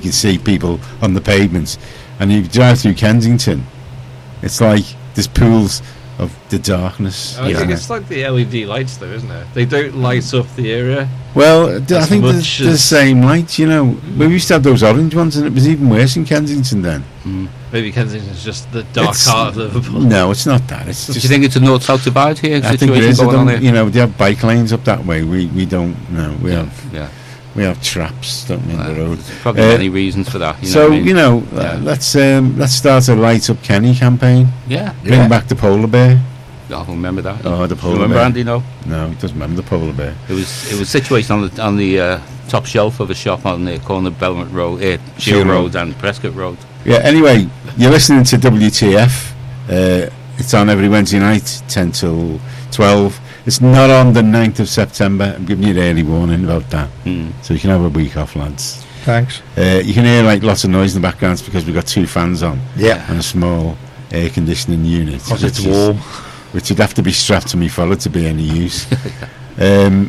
you can see people on the pavements, and you drive through Kensington, it's like there's pools of the darkness. I think it's like the LED lights, though, isn't it? They don't light up the area. Well, I think there's the same lights, We used to have those orange ones, and it was even worse in Kensington then. Maybe Kensington's just the dark heart of Liverpool. No, it's not that. It's Do you think it's a north-south divide here? I think it is. They have bike lanes up that way. We don't know. We have traps, don't we, on the road. There's probably many reasons for that. Let's start a Light Up Kenny campaign. Yeah. Bring back the polar bear. I remember that. Oh, the polar remember bear. Andy? No, he doesn't remember the polar bear. It was situated on the top shelf of a shop on the corner of Belmont Road, Shield Road and Prescott Road. Yeah. Anyway, you're listening to WTF. It's on every Wednesday night, 10 till 12. It's not on the 9th of September. I'm giving you the early warning about that. So you can have a week off, lads. Thanks. You can hear lots of noise in the background because we've got 2 fans on. Yeah. And a small air conditioning unit. Because it's warm. Which would have to be strapped to me fella to be any use. And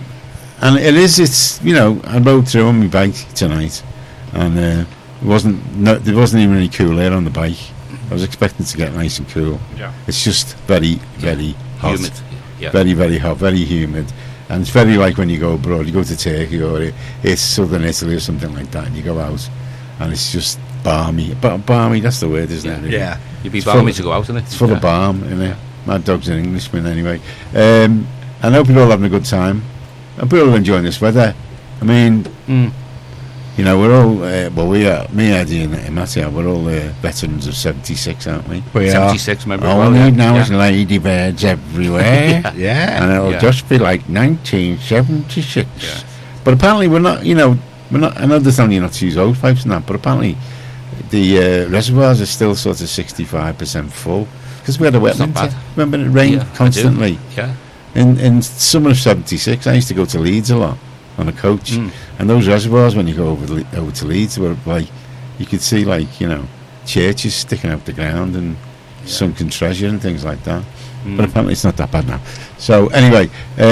I rode through on my bike tonight, and there wasn't even any cool air on the bike. I was expecting to get nice and cool. Yeah. It's just very, very hot. Humid. Yeah. Very, very hot, very humid. And it's very like when you go abroad, you go to Turkey or it's southern Italy or something like that, and you go out, and it's just balmy. But balmy, that's the word, isn't it? Really? Yeah. You'd be balmy to go out, isn't it? It's full of balm, isn't it? My dog's an Englishman anyway. I hope you're all having a good time. I hope you're all enjoying this weather. I mean, we're all, we are, me, Eddie and Matty, we're all veterans of 76, aren't we? We 76, remember? All we need now is ladybirds everywhere. Yeah. And it'll just be like 1976. Yeah. But apparently we're not, we're not, I know they're telling you not to use old pipes and that, but apparently the reservoirs are still sort of 65% full. Because we had a wet winter. Remember it rained constantly. Yeah. In summer of 76, I used to go to Leeds a lot on a coach, and those reservoirs, when you go over to Leeds, were like, you could see churches sticking out the ground and sunken treasure and things like that. But apparently it's not that bad now. So anyway,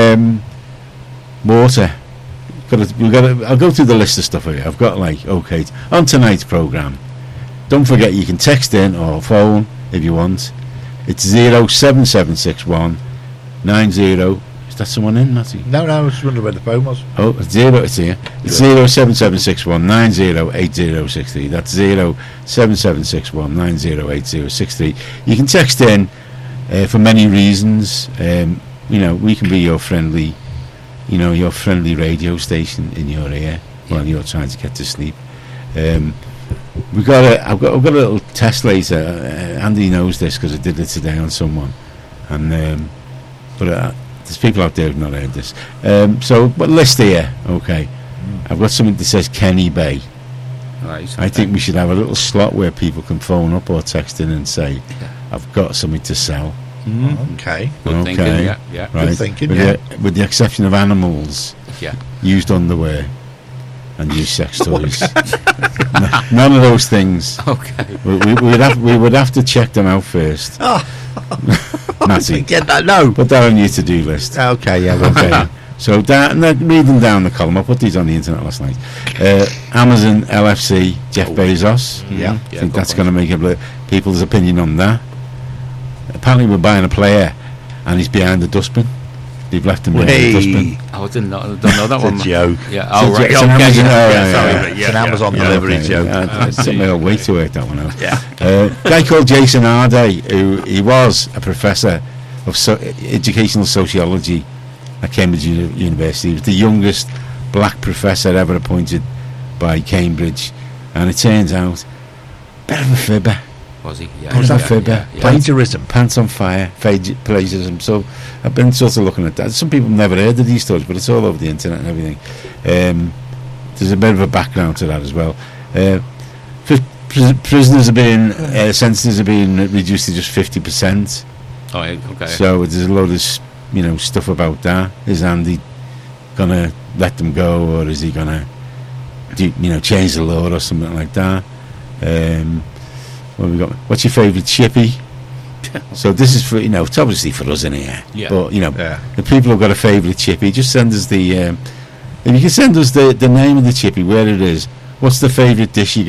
water. I'll go through the list of stuff here. I've got on tonight's programme. Don't forget you can text in or phone if you want. It's 07761 90. Is that someone in, Matty? No, I was wondering where the phone was. Oh, it's here. It's 07761 908063. That's 07761 908063. You can text in for many reasons. We can be your friendly, your friendly radio station in your ear while you're trying to get to sleep. I've got a little test later. Andy knows this because I did it today on someone, and there's people out there who've not heard this. But list here, okay. I've got something that says Kenny Bay. Right. I think we should have a little slot where people can phone up or text in and say, "I've got something to sell." Okay. Good thinking. Yeah. Right. Good thinking. With the exception of animals, used underwear, and used sex toys. None of those things. Okay. We would have to check them out first. Matty, Get that? No. put that on your to-do list. Okay. Yeah. Okay. So reading down the column, I put these on the internet last night. Amazon LFC, Jeff Bezos. Yeah. I think that's going to make people's opinion on that. Apparently we're buying a player and he's behind the dustbin. They've left him behind the dustbin. I don't know that one. It's a joke. Yeah. Oh, right. It's an Amazon, It's an Amazon delivery joke. It took me a way to work that one out. Yeah. Guy called Jason Arday, he was a professor of educational sociology at Cambridge University. He was the youngest black professor ever appointed by Cambridge, and it turns out, bit of a fibber. Was he? Yeah. Was that fibber? Yeah. Plagiarism. Pants on fire, plagiarism. So I've been sort of looking at that. Some people have never heard of these stories, but it's all over the internet and everything. There's a bit of a background to that as well. Prisoners are being sentences are being reduced to just 50%. Oh, yeah, okay. So there's a load of stuff about that. Is Andy gonna let them go, or is he gonna change the law or something like that? What have we got? What's your favourite chippy? So this is for it's obviously for us in here. Yeah. But the people who've got a favourite chippy, just send us the if you can send us the name of the chippy, where it is, what's the favourite dish you